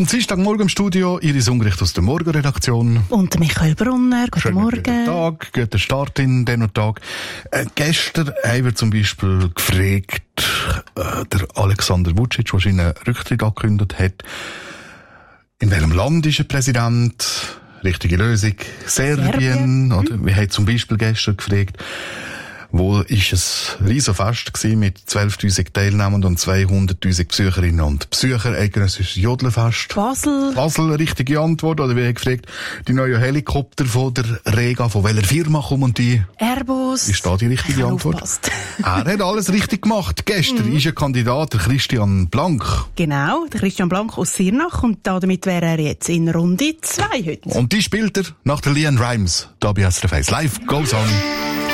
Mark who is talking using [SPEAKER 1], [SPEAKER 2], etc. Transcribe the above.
[SPEAKER 1] Am Dienstagmorgen im Studio Iris Ungericht aus der Morgenredaktion.
[SPEAKER 2] Und Michael Brunner, guten Morgen.
[SPEAKER 1] Guten Tag, guten Start in diesen Tag. Gestern haben wir zum Beispiel gefragt, der Alexander Vučić, der seinen Rücktritt angekündigt hat, in welchem Land ist er Präsident? Richtige Lösung, Serbien. Oder? Wir haben zum Beispiel gestern gefragt, wo ist es Riesenfest gewesen mit 12.000 Teilnehmern und 200.000 Besucherinnen und Besucher. Eidgenössisches Jodelfest. Basel, richtige Antwort. Oder wir haben gefragt, die neuen Helikopter von der Rega, von welcher Firma kommen die?
[SPEAKER 2] Airbus.
[SPEAKER 1] Ist da die richtige Antwort? Er hat alles richtig gemacht. Gestern ist ein Kandidat, der Christian Blank.
[SPEAKER 2] Genau, der Christian Blank aus Sirnach. Und damit wäre er jetzt in Runde 2 heute.
[SPEAKER 1] Und die spielt er nach der Leanne Rimes. Da bei SRF 1. Life goes on.